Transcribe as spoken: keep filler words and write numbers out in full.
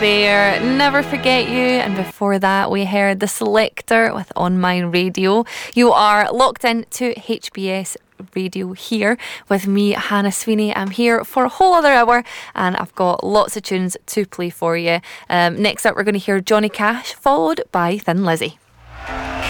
Bear, Never Forget You, and before that we heard The Selector with On My Radio. You are locked in to H B S Radio here with me, Hannah Sweeney. I'm here for a whole other hour and I've got lots of tunes to play for you. Um, next up we're going to hear Johnny Cash, followed by Thin Lizzy.